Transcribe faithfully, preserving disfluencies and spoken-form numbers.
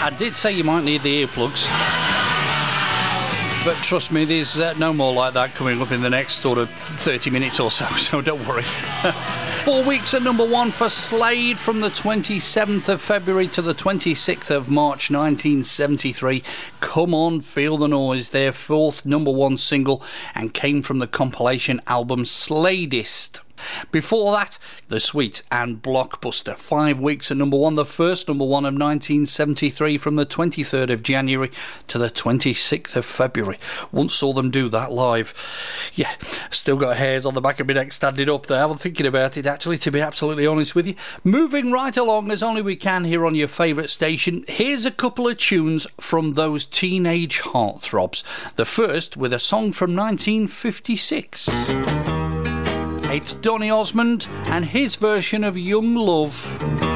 I did say you might need the earplugs. But trust me, there's uh, no more like that coming up in the next sort of thirty minutes or so, so don't worry. Four weeks at number one for Slade from the twenty-seventh of February to the twenty-sixth of March nineteen seventy-three. Come On, Feel the Noise, their fourth number one single, and came from the compilation album Sladist. Before that, The Sweet and Blockbuster. Five weeks at number one, the first number one of nineteen seventy-three, from the twenty-third of January to the twenty-sixth of February. Once saw them do that live. Yeah, still got hairs on the back of my neck standing up there. I'm thinking about it, actually, to be absolutely honest with you. Moving right along as only we can here on your favourite station, here's a couple of tunes from those teenage heartthrobs. The first with a song from nineteen fifty-six. It's Donny Osmond and his version of Young Love.